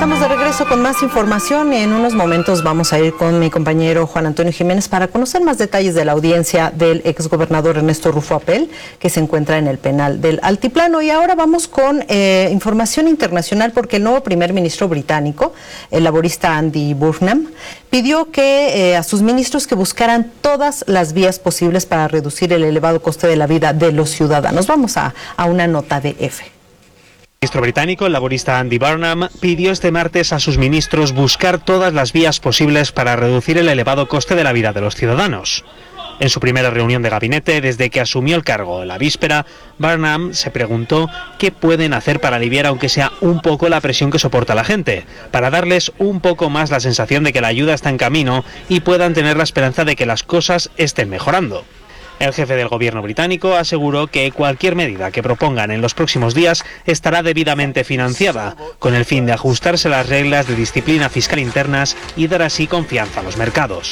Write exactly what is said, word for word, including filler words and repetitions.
Estamos de regreso con más información y en unos momentos vamos a ir con mi compañero Juan Antonio Jiménez para conocer más detalles de la audiencia del exgobernador Ernesto Rufo Apel, que se encuentra en el penal del Altiplano. Y ahora vamos con eh, información internacional, porque el nuevo primer ministro británico, el laborista Andy Burnham, pidió que eh, a sus ministros que buscaran todas las vías posibles para reducir el elevado coste de la vida de los ciudadanos. Vamos a, a una nota de F. El ministro británico, el laborista Andy Burnham, pidió este martes a sus ministros buscar todas las vías posibles para reducir el elevado coste de la vida de los ciudadanos. En su primera reunión de gabinete, desde que asumió el cargo la víspera, Burnham se preguntó qué pueden hacer para aliviar, aunque sea un poco, la presión que soporta la gente, para darles un poco más la sensación de que la ayuda está en camino y puedan tener la esperanza de que las cosas estén mejorando. El jefe del gobierno británico aseguró que cualquier medida que propongan en los próximos días estará debidamente financiada, con el fin de ajustarse a las reglas de disciplina fiscal internas y dar así confianza a los mercados.